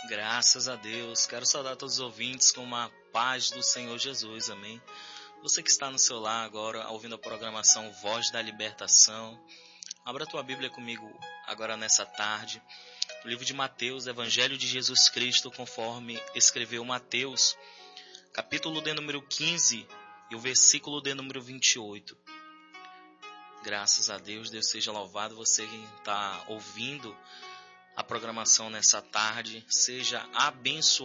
Graças a Deus. Quero saudar todos os ouvintes com uma paz do Senhor Jesus. Amém. Você que está no seu lar agora, ouvindo a programação Voz da Libertação, abra a tua Bíblia comigo agora nessa tarde. O livro de Mateus, Evangelho de Jesus Cristo, conforme escreveu Mateus, capítulo de número 15 e o versículo de número 28. Graças a Deus, Deus seja louvado. Você que está ouvindo a programação nessa tarde, seja abençoado